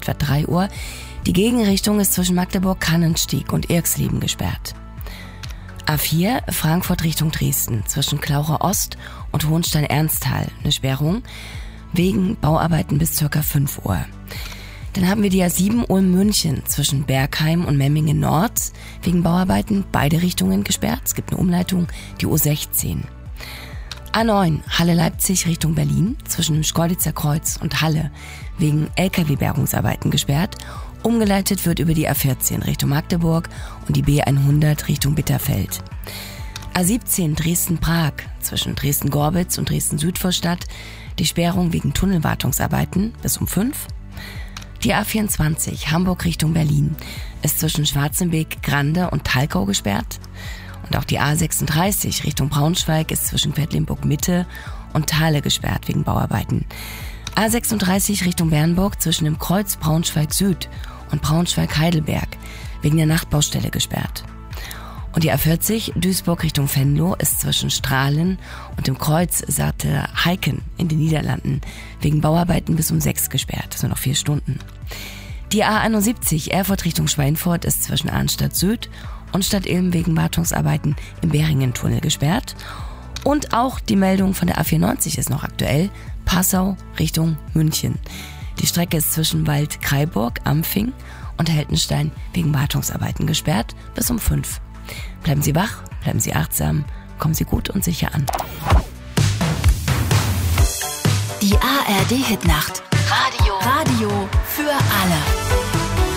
etwa 3 Uhr. Die Gegenrichtung ist zwischen Magdeburg-Kannenstieg und Irxleben gesperrt. A4 Frankfurt Richtung Dresden zwischen Klaucher Ost und Hohenstein-Ernsthal eine Sperrung wegen Bauarbeiten bis ca. 5 Uhr. Dann haben wir die A7 Ulm-München zwischen Bergheim und Memmingen Nord wegen Bauarbeiten beide Richtungen gesperrt. Es gibt eine Umleitung, die U16. A9 Halle-Leipzig Richtung Berlin zwischen dem Schkeuditzer Kreuz und Halle wegen LKW-Bergungsarbeiten gesperrt. Umgeleitet wird über die A14 Richtung Magdeburg und die B100 Richtung Bitterfeld. A17 Dresden-Prag zwischen Dresden-Gorbitz und Dresden-Südvorstadt. Die Sperrung wegen Tunnelwartungsarbeiten bis um 5. Die A24 Hamburg Richtung Berlin ist zwischen Schwarzenbeek, Grande und Talkau gesperrt. Und auch die A36 Richtung Braunschweig ist zwischen Quedlinburg Mitte und Thale gesperrt wegen Bauarbeiten. A36 Richtung Bernburg zwischen dem Kreuz Braunschweig Süd und Braunschweig-Heidelberg wegen der Nachtbaustelle gesperrt. Und die A40 Duisburg Richtung Venlo ist zwischen Strahlen und dem Kreuz Sarte-Heiken in den Niederlanden wegen Bauarbeiten bis um 6 gesperrt. Das sind noch 4 Stunden. Die A71 Erfurt Richtung Schweinfurt ist zwischen Arnstadt Süd und Stadt Ilm wegen Wartungsarbeiten im Beringen-Tunnel gesperrt. Und auch die Meldung von der A94 ist noch aktuell. Passau Richtung München. Die Strecke ist zwischen Wald-Kraiburg, Ampfing und Heltenstein wegen Wartungsarbeiten gesperrt bis um 5. Bleiben Sie wach, bleiben Sie achtsam, kommen Sie gut und sicher an. Die ARD Hitnacht. Radio für alle.